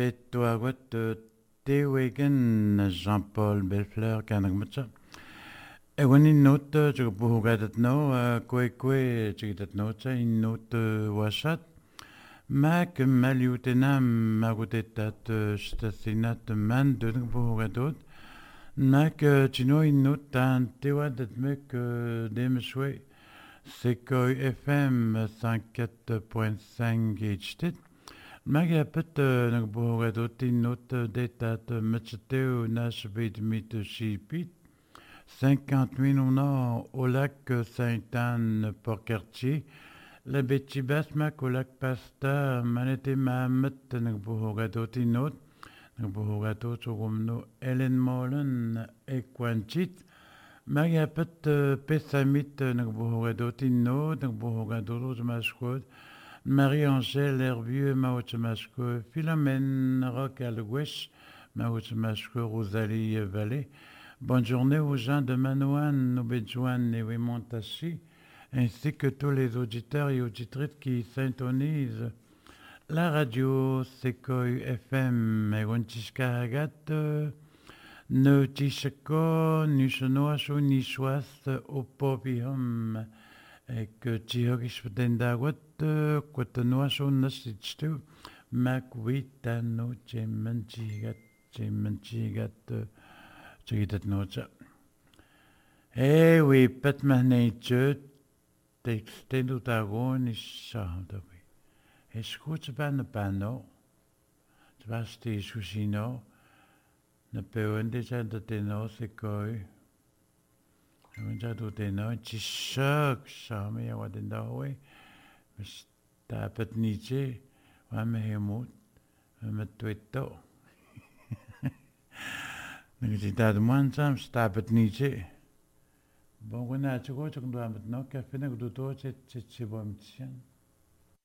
toi, Tewagen, Jean-Paul Bellefleur, Kanagmatcha. Et when in note, je peux regarder no, kwe, chiquitat note, in note washat. Mac maliutenam magutetat stasinat man de regarder. Mac chino in note, tan tewa dat mek demeswe. Secoy FM 104.5 HT. Magapet nagbohradot in note detat macheteo nashbid mit shipit 50 000 ans au lac Sainte-Anne Port-Cartier la betibas mac au lac Pasta manete mamet nagbohradot in note nagbohradot urumno Ellen Molen e Quanchit Magapet pesamit nagbohradot in note nagbohradot mashkod Marie-Angèle Hervieux, Maouchemashko, Philomène Roch Algouèche, Maouchemashko, Rosalie Vallée. Bonne journée aux gens de Manouane, Nobedjouane et Wimontachi, ainsi que tous les auditeurs et auditrices qui syntonisent la radio Secoy FM, Egonchishka Hagat, Ne Tishako, Nushanoashu, Nishwas, Opopium. Ik tjihogis verdendagot kwatanoa nasichtu makwitano chemanchigat chigitat nocha. Eh oui, pet mahneitje tekstendo tagon is shahda oui. Es goed ban pano. Twasti sushino. Na peonde chantateno sekoi. Wanneer doet hij nou? Het is zoek, samen, ja, wat in de hooi. We stappen het niet, hè. Waar je moet. We met twee toe. Dan is het dat man samen, stappen het niet, hè. Bon, we naar het goed, ik doe het nog, ik vind het goed, het is wel met zijn.